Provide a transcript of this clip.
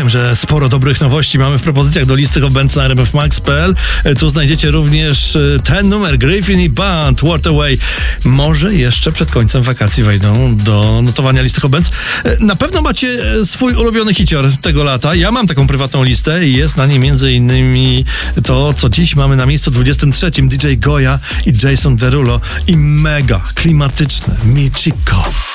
Mówiłem, że sporo dobrych nowości mamy w propozycjach do listy obecnej na rmfmax.pl. Tu znajdziecie również ten numer, Griffin i Band, What Away. Może jeszcze przed końcem wakacji wejdą do notowania listy obecnych. Na pewno macie swój ulubiony hicior tego lata. Ja mam taką prywatną listę i jest na niej m.in. to, co dziś mamy na miejscu 23. DJ Goya i Jason Derulo i mega klimatyczne Michiko.